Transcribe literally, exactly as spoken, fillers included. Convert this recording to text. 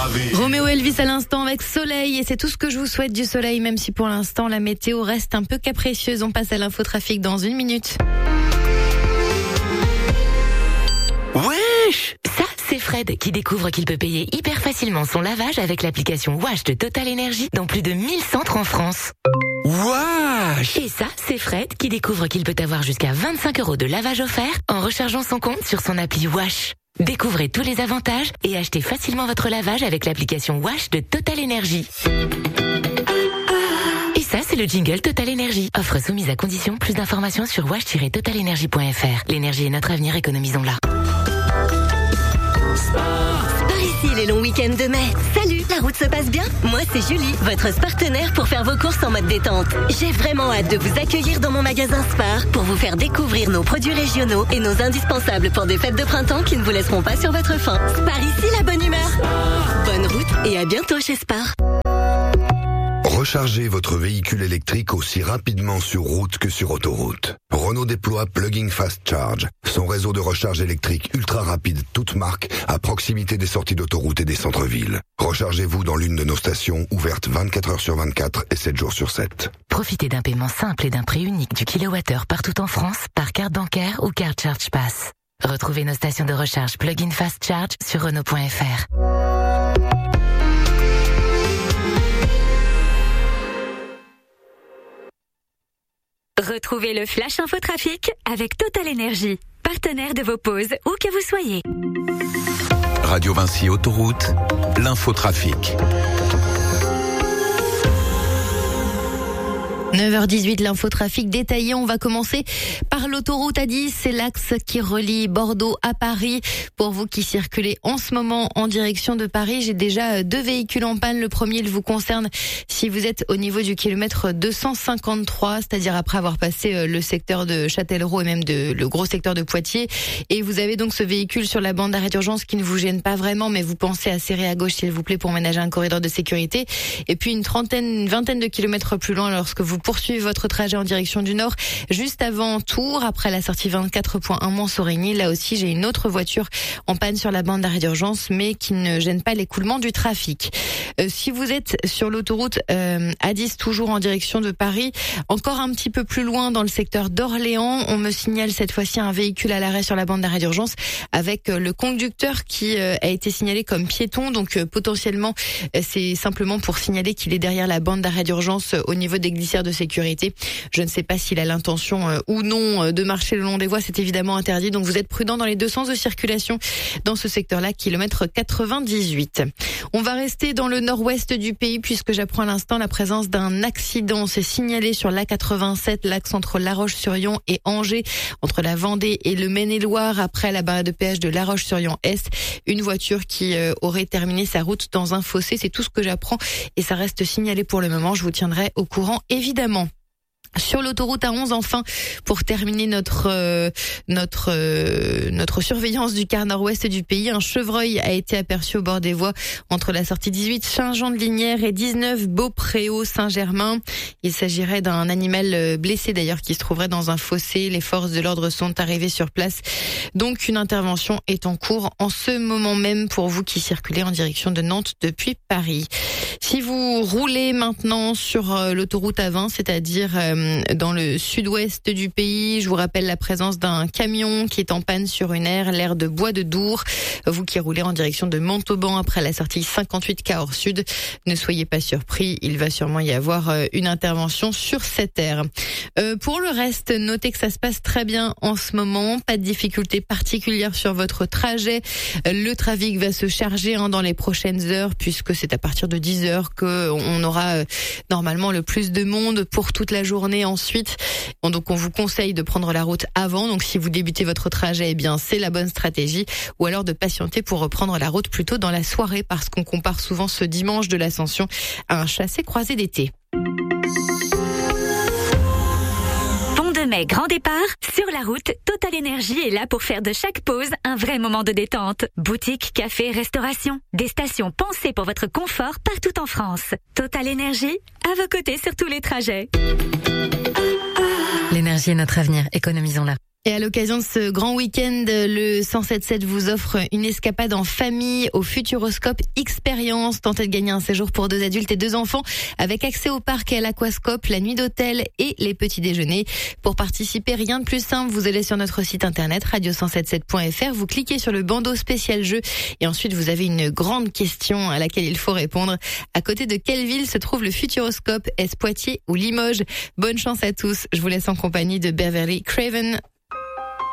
braver. Roméo Elvis à l'instant avec soleil, et c'est tout ce que je vous souhaite, du soleil, même si pour l'instant la météo reste un peu capricieuse. On passe à l'infotrafic dans une minute. Wesh! Ça, c'est Fred qui découvre qu'il peut payer hyper facilement son lavage avec l'application Wash de Total Energy dans plus de mille centres en France. Wesh! Et ça, c'est Fred qui découvre qu'il peut avoir jusqu'à vingt-cinq euros de lavage offert en rechargeant son compte sur son appli Wash. Découvrez tous les avantages et achetez facilement votre lavage avec l'application Wash de Total Energy. Et ça, c'est le jingle Total Energy. Offre soumise à condition. Plus d'informations sur wash tiret total energy point f r. L'énergie est notre avenir, économisons-la. Par ici les longs week-ends de mai. Salut, la route se passe bien? Moi c'est Julie, votre partenaire pour faire vos courses en mode détente. J'ai vraiment hâte de vous accueillir dans mon magasin Spar pour vous faire découvrir nos produits régionaux et nos indispensables pour des fêtes de printemps qui ne vous laisseront pas sur votre faim. Spar ici, la bonne humeur. Bonne route et à bientôt chez Spar. Rechargez votre véhicule électrique aussi rapidement sur route que sur autoroute. Renault déploie Plug-in Fast Charge, son réseau de recharge électrique ultra rapide toute marque à proximité des sorties d'autoroute et des centres-villes. Rechargez-vous dans l'une de nos stations ouvertes vingt-quatre heures sur vingt-quatre et sept jours sur sept. Profitez d'un paiement simple et d'un prix unique du kilowattheure partout en France par carte bancaire ou carte Charge Pass. Retrouvez nos stations de recharge Plug-in Fast Charge sur Renault point f r. Retrouvez le Flash Infotrafic avec Total Energy, partenaire de vos pauses où que vous soyez. Radio Vinci Autoroute, l'infotrafic. neuf heures dix-huit, l'infotrafic détaillé. On va commencer par l'autoroute A dix. C'est l'axe qui relie Bordeaux à Paris. Pour vous qui circulez en ce moment en direction de Paris, j'ai déjà deux véhicules en panne. Le premier, il vous concerne si vous êtes au niveau du kilomètre deux cent cinquante-trois, c'est-à-dire après avoir passé le secteur de Châtellerault et même de, le gros secteur de Poitiers. Et vous avez donc ce véhicule sur la bande d'arrêt d'urgence qui ne vous gêne pas vraiment, mais vous pensez à serrer à gauche, s'il vous plaît, pour ménager un corridor de sécurité. Et puis une trentaine, une vingtaine de kilomètres plus loin, lorsque vous poursuivez votre trajet en direction du nord, juste avant Tours, après la sortie vingt-quatre point un Mont-Saurigny. Là aussi, j'ai une autre voiture en panne sur la bande d'arrêt d'urgence, mais qui ne gêne pas l'écoulement du trafic. Euh, si vous êtes sur l'autoroute euh, A dix, toujours en direction de Paris, encore un petit peu plus loin dans le secteur d'Orléans, on me signale cette fois-ci un véhicule à l'arrêt sur la bande d'arrêt d'urgence avec euh, le conducteur qui euh, a été signalé comme piéton. Donc euh, potentiellement, euh, c'est simplement pour signaler qu'il est derrière la bande d'arrêt d'urgence euh, au niveau des glissières de sécurité. Je ne sais pas s'il a l'intention euh, ou non euh, de marcher le long des voies, c'est évidemment interdit. Donc vous êtes prudent dans les deux sens de circulation dans ce secteur-là, kilomètre quatre-vingt-dix-huit. On va rester dans le nord-ouest du pays puisque j'apprends à l'instant la présence d'un accident. C'est signalé sur l'A quatre-vingt-sept, l'axe entre La Roche-sur-Yon et Angers, entre la Vendée et le Maine-et-Loire, après la barrière de péage de La Roche-sur-Yon-Est. Une voiture qui euh, aurait terminé sa route dans un fossé. C'est tout ce que j'apprends et ça reste signalé pour le moment. Je vous tiendrai au courant, évidemment. Sur l'autoroute A onze, enfin, pour terminer notre euh, notre euh, notre surveillance du quart nord-ouest du pays, un chevreuil a été aperçu au bord des voies entre la sortie dix-huit Saint-Jean-de-Lignières et dix-neuf Beaupréau-Saint-Germain. Il s'agirait d'un animal blessé d'ailleurs qui se trouverait dans un fossé. Les forces de l'ordre sont arrivées sur place. Donc une intervention est en cours en ce moment même pour vous qui circulez en direction de Nantes depuis Paris. Si vous roulez maintenant sur euh, l'autoroute A vingt, c'est-à-dire euh, dans le sud-ouest du pays, je vous rappelle la présence d'un camion qui est en panne sur une aire, l'aire de Bois de Dour. Vous qui roulez en direction de Montauban après la sortie cinquante-huit Cahors Sud, ne soyez pas surpris, il va sûrement y avoir euh, une intervention sur cette aire. Euh, pour le reste, notez que ça se passe très bien en ce moment, pas de difficultés particulières sur votre trajet. Le trafic va se charger hein, dans les prochaines heures puisque c'est à partir de dix heures qu'on aura euh, normalement le plus de monde pour toute la journée ensuite. Bon, donc on vous conseille de prendre la route avant. Donc si vous débutez votre trajet, eh bien c'est la bonne stratégie. Ou alors de patienter pour reprendre la route plutôt dans la soirée parce qu'on compare souvent ce dimanche de l'Ascension à un chassé-croisé d'été. Mai, grand départ, sur la route, Total Energy est là pour faire de chaque pause un vrai moment de détente. Boutique, café, restauration, des stations pensées pour votre confort partout en France. Total Energy, à vos côtés sur tous les trajets. L'énergie est notre avenir, économisons-la. Et à l'occasion de ce grand week-end, le cent sept sept vous offre une escapade en famille au Futuroscope Experience. Tentez de gagner un séjour pour deux adultes et deux enfants avec accès au parc et à l'aquascope, la nuit d'hôtel et les petits déjeuners. Pour participer, rien de plus simple, vous allez sur notre site internet radio cent soixante-sept point f r, vous cliquez sur le bandeau spécial jeu et ensuite vous avez une grande question à laquelle il faut répondre. À côté de quelle ville se trouve le Futuroscope? Est-ce Poitiers ou Limoges? Bonne chance à tous. Je vous laisse en compagnie de Beverly Craven.